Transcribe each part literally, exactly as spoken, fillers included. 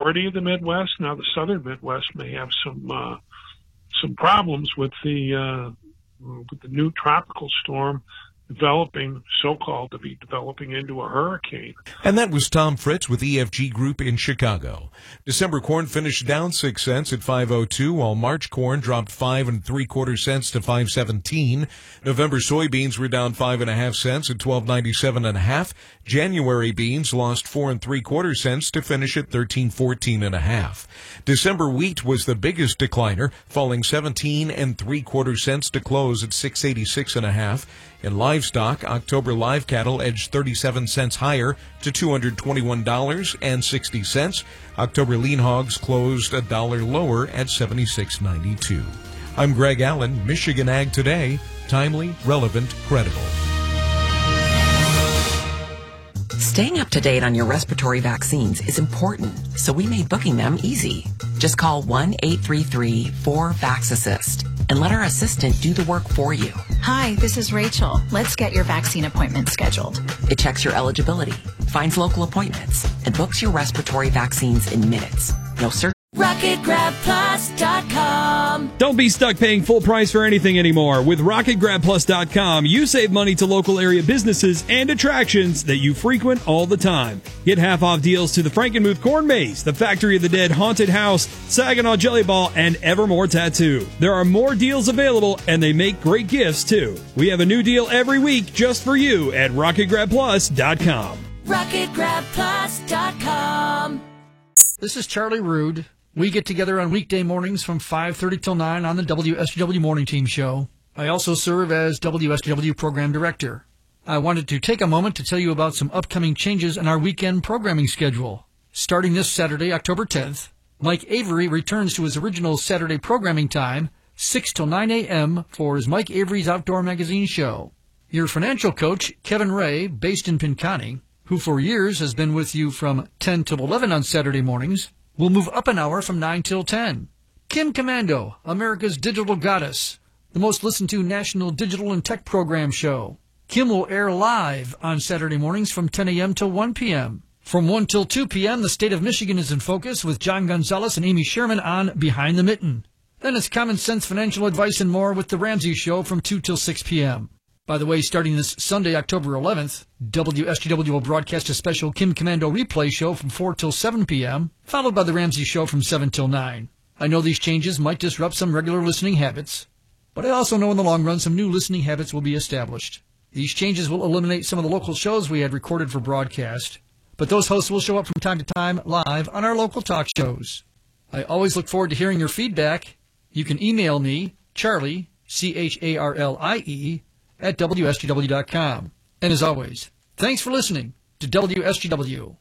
majority of the Midwest. Now, the southern Midwest may have some uh, some problems with the uh, with the new tropical storm developing, so-called to be developing into a hurricane. And that was Tom Fritz with E F G Group in Chicago. December corn finished down six cents at five oh two, while March corn dropped five and three quarter cents to five seventeen. November soybeans were down five and a half cents at twelve ninety-seven and a half. January beans lost four and three quarter cents to finish at thirteen fourteen and a half. December wheat was the biggest decliner, falling seventeen and three quarter cents to close at six eighty-six and a half. In livestock, October live cattle edged thirty-seven cents higher to two hundred twenty-one dollars and sixty cents. October lean hogs closed a dollar lower at seventy-six ninety-two. I'm Greg Allen, Michigan Ag Today, timely, relevant, credible. Staying up to date on your respiratory vaccines is important, so we made booking them easy. Just call one eight three three four VAX-ASSIST and let our assistant do the work for you. Hi, this is Rachel. Let's get your vaccine appointment scheduled. It checks your eligibility, finds local appointments, and books your respiratory vaccines in minutes. No search. Rocket Grab Plus dot com. Don't be stuck paying full price for anything anymore. With Rocket Grab Plus dot com, you save money to local area businesses and attractions that you frequent all the time. Get half-off deals to the Frankenmuth Corn Maze, the Factory of the Dead Haunted House, Saginaw Jelly Ball, and Evermore Tattoo. There are more deals available, and they make great gifts, too. We have a new deal every week just for you at Rocket Grab Plus dot com. Rocket Grab Plus dot com. This is Charlie Rude. We get together on weekday mornings from five thirty till nine on the W S T W Morning Team Show. I also serve as W S T W Program Director. I wanted to take a moment to tell you about some upcoming changes in our weekend programming schedule. Starting this Saturday, October tenth, Mike Avery returns to his original Saturday programming time, six till nine a.m. for his Mike Avery's Outdoor Magazine show. Your financial coach, Kevin Ray, based in Pinconning, who for years has been with you from ten till eleven on Saturday mornings, will move up an hour from nine till ten. Kim Commando, America's Digital Goddess, the most listened to national digital and tech program show. Kim will air live on Saturday mornings from ten a.m. till one p.m. From one till two p.m., the state of Michigan is in focus with John Gonzalez and Amy Sherman on Behind the Mitten. Then it's common sense financial advice and more with The Ramsey Show from two till six p.m. By the way, starting this Sunday, October eleventh, W S T W will broadcast a special Kim Commando replay show from four till seven p.m., followed by The Ramsey Show from seven till nine. I know these changes might disrupt some regular listening habits, but I also know in the long run some new listening habits will be established. These changes will eliminate some of the local shows we had recorded for broadcast, but those hosts will show up from time to time live on our local talk shows. I always look forward to hearing your feedback. You can email me, Charlie, C H A R L I E, at W S T W dot com. And as always, thanks for listening to W S T W.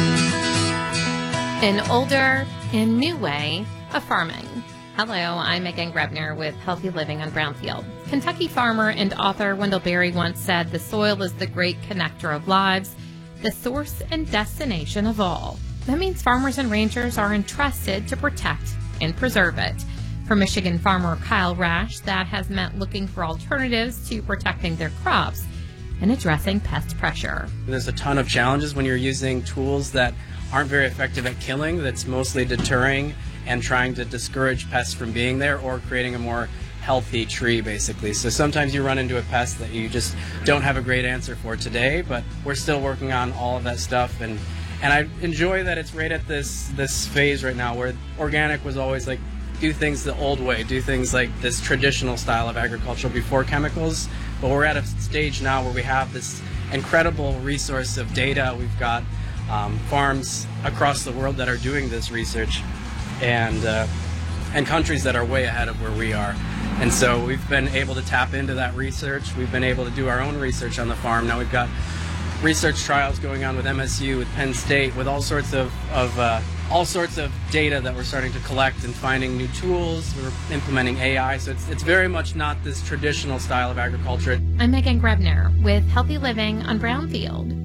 An older and new way of farming. Hello, I'm Megan Grebner with Healthy Living on Brownfield. Kentucky farmer and author Wendell Berry once said, "The soil is the great connector of lives, the source and destination of all." That means farmers and ranchers are entrusted to protect and preserve it. For Michigan farmer Kyle Rash, that has meant looking for alternatives to protecting their crops and addressing pest pressure. There's a ton of challenges when you're using tools that aren't very effective at killing, that's mostly deterring and trying to discourage pests from being there or creating a more healthy tree, basically. So sometimes you run into a pest that you just don't have a great answer for today, but we're still working on all of that stuff. And, and I enjoy that it's right at this, this phase right now where organic was always like, do things the old way, do things like this traditional style of agriculture before chemicals. But we're at a stage now where we have this incredible resource of data. We've got um, farms across the world that are doing this research, and uh, and countries that are way ahead of where we are. And so we've been able to tap into that research. We've been able to do our own research on the farm. Now we've got research trials going on with M S U, with Penn State, with all sorts of, of uh, all sorts of data that we're starting to collect and finding new tools. We're implementing A I, so it's, it's very much not this traditional style of agriculture. I'm Megan Grebner with Healthy Living on Brownfield.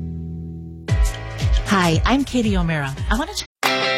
Hi, I'm Katie O'Mara. I want to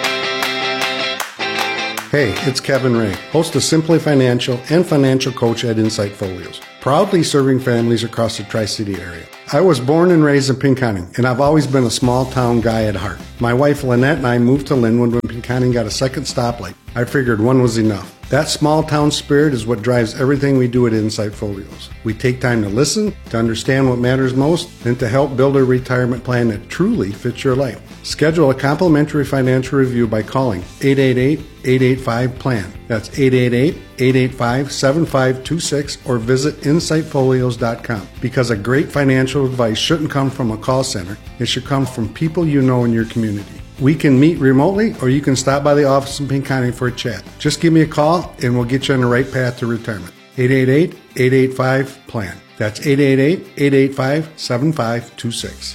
Hey, it's Kevin Ray, host of Simply Financial and financial coach at Insight Folios, proudly serving families across the Tri-City area. I was born and raised in Pinconning, and I've always been a small-town guy at heart. My wife Lynette and I moved to Linwood when Pinconning got a second stoplight. I figured one was enough. That small town spirit is what drives everything we do at Insight Folios. We take time to listen, to understand what matters most, and to help build a retirement plan that truly fits your life. Schedule a complimentary financial review by calling eight eight eight, eight eight five, P L A N. That's eight eight eight, eight eight five, seven five two six or visit insight folios dot com. Because a great financial advice shouldn't come from a call center. It should come from people you know in your community. We can meet remotely, or you can stop by the office in Pinconning for a chat. Just give me a call, and we'll get you on the right path to retirement. eight eight eight, eight eight five, P L A N. That's eight eight eight, eight eight five, seven five two six.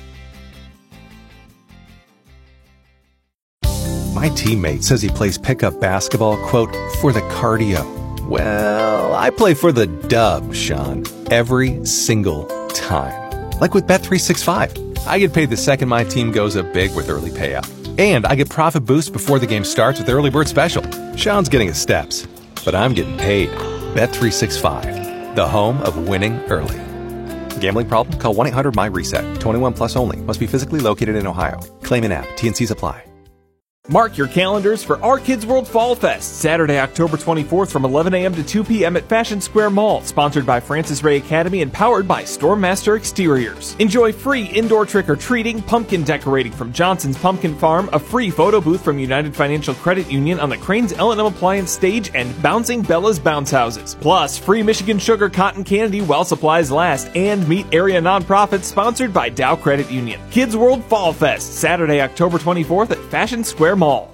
My teammate says he plays pickup basketball, quote, for the cardio. Well, I play for the dub, Sean, every single time. Like with Bet three sixty-five. I get paid the second my team goes up big with early payout. And I get profit boost before the game starts with the early bird special. Sean's getting his steps, but I'm getting paid. Bet three sixty-five, the home of winning early. Gambling problem? Call one eight hundred M Y reset. twenty-one plus only. Must be physically located in Ohio. Claim in app. T and C's apply. Mark your calendars for Our Kids World Fall Fest, Saturday, October twenty-fourth from eleven a.m. to two p.m. at Fashion Square Mall, sponsored by Francis Ray Academy and powered by Stormmaster Exteriors. Enjoy free indoor trick-or-treating, pumpkin decorating from Johnson's Pumpkin Farm, a free photo booth from United Financial Credit Union on the Crane's L and M Appliance stage, and Bouncing Bella's Bounce Houses. Plus, free Michigan Sugar Cotton Candy while supplies last, and meet area nonprofits sponsored by Dow Credit Union. Kids World Fall Fest, Saturday, October twenty-fourth at Fashion Square Mall.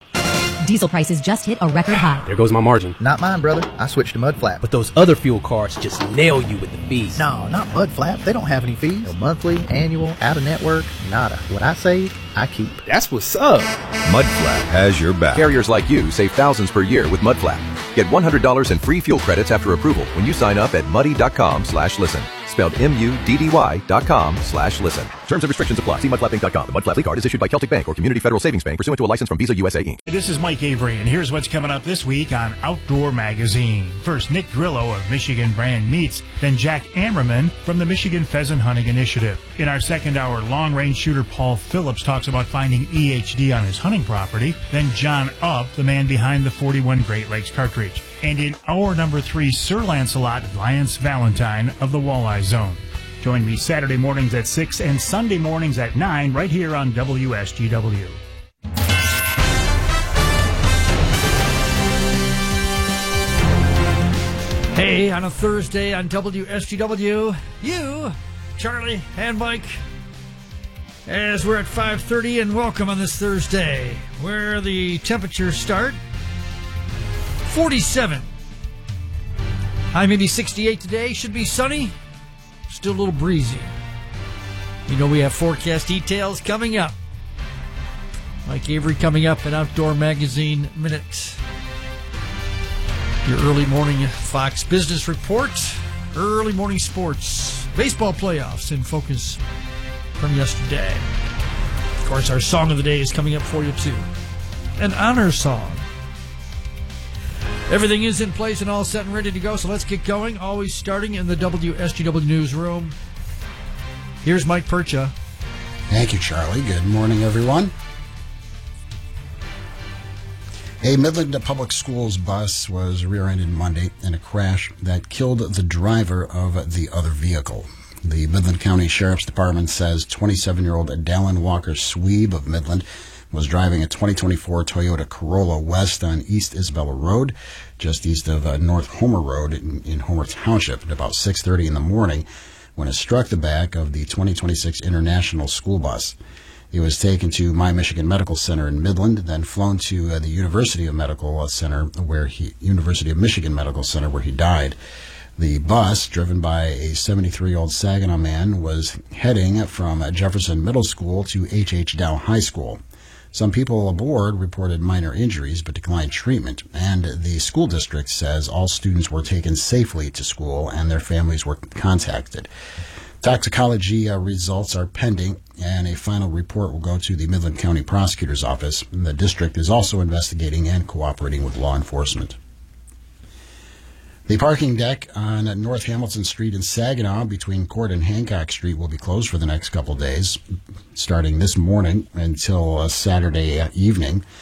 Diesel prices just hit a record high. There goes my margin. Not mine, brother. I switched to Mudflap. But those other fuel cards just nail you with the fees. No, not Mudflap. They don't have any fees. No monthly, annual, out-of-network, nada. What I save, I keep. That's what's up. Mudflap has your back. Carriers like you save thousands per year with Mudflap. Get one hundred dollars in free fuel credits after approval when you sign up at muddy.com slash listen. Spelled M-U-D-D-Y dot com slash listen. Terms and restrictions apply. See mudflap inc dot com. The Mudflap card is issued by Celtic Bank or Community Federal Savings Bank pursuant to a license from Visa U S A Incorporated. This is Mike Avery, and here's what's coming up this week on Outdoor Magazine. First, Nick Grillo of Michigan Brand Meats, then Jack Ammerman from the Michigan Pheasant Hunting Initiative. In our second hour, long-range shooter Paul Phillips talks about finding E H D on his hunting property. Then John Upp, the man behind the forty-one Great Lakes cartridge. And in hour number three, Sir Lancelot Lance Valentine of the Walleye Zone. Join me Saturday mornings at six and Sunday mornings at nine right here on W S G W. Hey, on a Thursday on W S G W, you, Charlie and Mike, as we're at five thirty, and welcome on this Thursday, where the temperatures start forty-seven. High maybe sixty-eight today, should be sunny. Still a little breezy. You know we have forecast details coming up. Mike Avery coming up in Outdoor Magazine Minute. Your early morning Fox Business Report. Early morning sports. Baseball playoffs in focus from yesterday. Of course, our song of the day is coming up for you too. An honor song. Everything is in place and all set and ready to go, so let's get going. Always starting in the W S G W newsroom. Here's Mike Percha. Thank you, Charlie. Good morning, everyone. A Midland Public Schools bus was rear-ended Monday in a crash that killed the driver of the other vehicle. The Midland County Sheriff's Department says twenty-seven-year-old Dallin Walker Sweeb of Midland was driving a twenty twenty-four Toyota Corolla West on East Isabella Road, just east of uh, North Homer Road in, in Homer Township at about six thirty in the morning when it struck the back of the twenty twenty-six International School Bus. He was taken to My Michigan Medical Center in Midland, then flown to uh, the University of Medical Center, where he University of Michigan Medical Center, where he died. The bus, driven by a seventy-three-year-old Saginaw man, was heading from Jefferson Middle School to H H. Dow High School. Some people aboard reported minor injuries but declined treatment, and the school district says all students were taken safely to school and their families were contacted. Toxicology uh, results are pending, and a final report will go to the Midland County Prosecutor's Office. The district is also investigating and cooperating with law enforcement. The parking deck on North Hamilton Street in Saginaw between Court and Hancock Street will be closed for the next couple days, starting this morning until uh, Saturday evening.